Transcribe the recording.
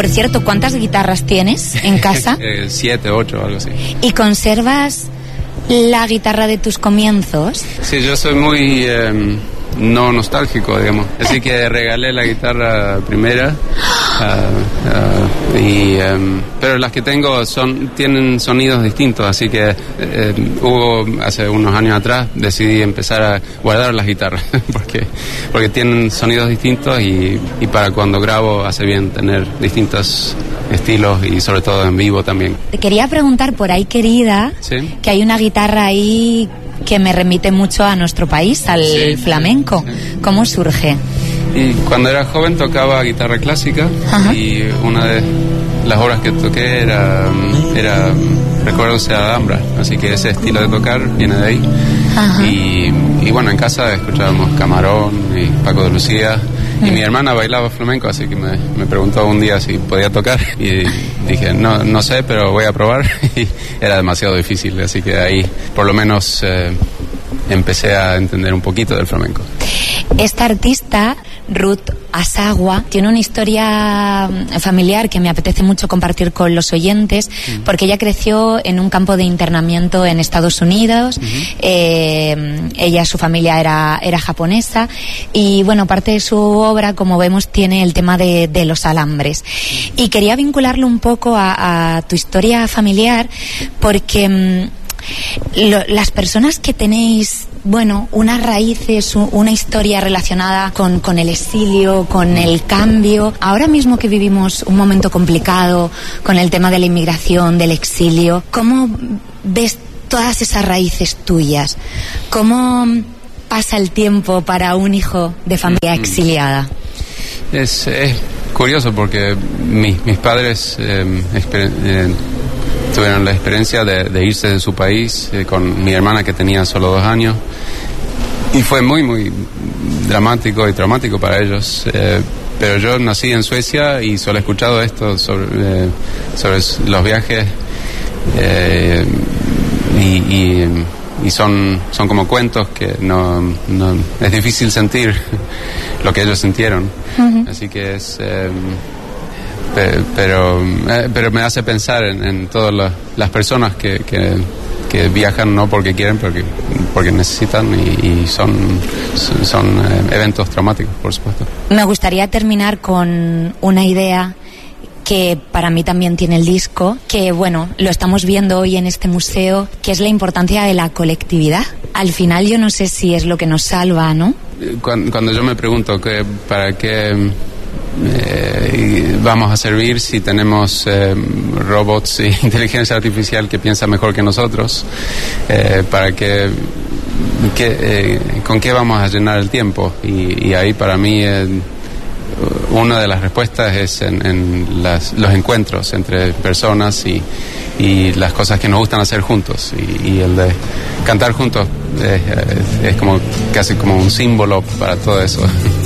Por cierto, ¿cuántas guitarras tienes en casa? 7, 8, algo así. ¿Y conservas la guitarra de tus comienzos? Sí, yo soy muy no nostálgico, digamos. Así que regalé la guitarra primera. Pero las que tengo tienen sonidos distintos, así que hace unos años atrás decidí empezar a guardar las guitarras porque tienen sonidos distintos y para cuando grabo hace bien tener distintos estilos y sobre todo en vivo también. Te quería preguntar por ahí, querida, ¿sí? Que hay una guitarra ahí que me remite mucho a nuestro país, al flamenco. Sí. ¿Cómo surge? Y cuando era joven tocaba guitarra clásica. Ajá. Y una de las obras que toqué era Recuerdos de Alhambra, así que ese estilo de tocar viene de ahí. Ajá. Y bueno, en casa escuchábamos Camarón y Paco de Lucía. Y mi hermana bailaba flamenco, así que me preguntó un día si podía tocar y dije, no sé, pero voy a probar. Y era demasiado difícil, así que ahí por lo menos empecé a entender un poquito del flamenco. Esta artista, Ruth Asagua, tiene una historia familiar que me apetece mucho compartir con los oyentes, porque ella creció en un campo de internamiento en Estados Unidos. Ella, su familia era japonesa, y bueno, parte de su obra, como vemos, tiene el tema de los alambres. Y quería vincularlo un poco a tu historia familiar, porque las personas que tenéis, bueno, unas raíces, una historia relacionada con el exilio, con el cambio. Ahora mismo que vivimos un momento complicado con el tema de la inmigración, del exilio, ¿cómo ves todas esas raíces tuyas? ¿Cómo pasa el tiempo para un hijo de familia exiliada? Es curioso porque mis padres tuvieron la experiencia de irse de su país con mi hermana, que tenía solo 2 años, y fue muy, muy dramático y traumático para ellos. Pero yo nací en Suecia y solo he escuchado esto sobre los viajes, y son como cuentos que no es difícil sentir lo que ellos sintieron. Uh-huh. Así que es... Pero me hace pensar en todas las personas que viajan no porque quieren, porque necesitan, y son eventos traumáticos, por supuesto. Me gustaría terminar con una idea que para mí también tiene el disco, que bueno, lo estamos viendo hoy en este museo, que es la importancia de la colectividad. Al final yo no sé si es lo que nos salva, ¿no? Cuando yo me pregunto para qué vamos a servir si tenemos robots e inteligencia artificial que piensa mejor que nosotros, ¿con qué vamos a llenar el tiempo? Y ahí para mí una de las respuestas es en los encuentros entre personas y las cosas que nos gustan hacer juntos, y el de cantar juntos es como casi como un símbolo para todo eso.